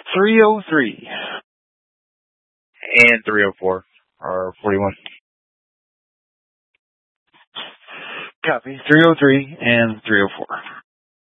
303. And 304, or 41. Copy. 303 and 304.